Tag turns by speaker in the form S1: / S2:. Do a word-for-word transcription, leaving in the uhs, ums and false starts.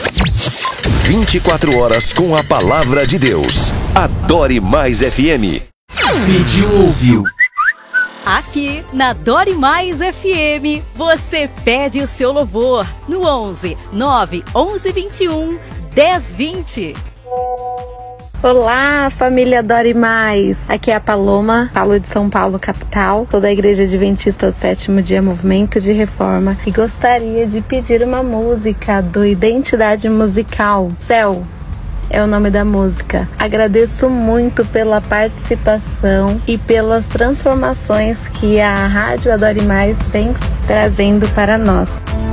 S1: vinte e quatro horas com a palavra de Deus. Adore Mais F M. Pediu, ouviu.
S2: Aqui na Adore Mais F M, você pede o seu louvor no onze nove onze vinte e um dez vinte.
S3: Olá, família Adore Mais. Aqui é a Paloma, falo de São Paulo, capital. Sou da Igreja Adventista do Sétimo Dia Movimento de Reforma e gostaria de pedir uma música do Identidade Musical. Céu é o nome da música. Agradeço muito pela participação e pelas transformações que a Rádio Adore Mais vem trazendo para nós.